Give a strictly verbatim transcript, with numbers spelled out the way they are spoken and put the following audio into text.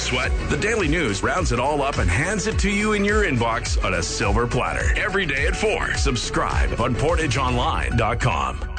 sweat. The Daily News rounds it all up and hands it to you in your inbox on a silver platter. Every day at four. Subscribe on portage online dot com.